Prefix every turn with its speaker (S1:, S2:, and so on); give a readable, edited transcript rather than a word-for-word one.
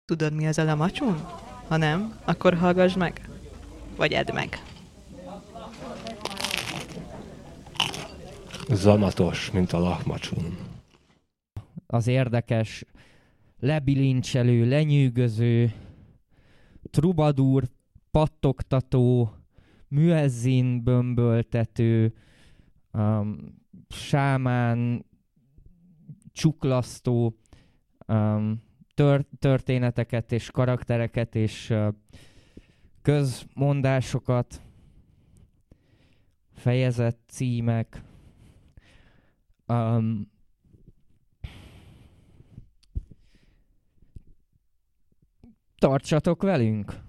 S1: Tudod, mi az a lamacsun? Ha nem, akkor hallgass meg. Vagy edd meg.
S2: Zamatos, mint a lahmacun.
S3: Az érdekes, lebilincselő, lenyűgöző, trubadúr, pattogtató, müezzin bömböltető, sámán, csuklasztó történeteket és karaktereket és közmondásokat, fejezet címek, tartsatok velünk!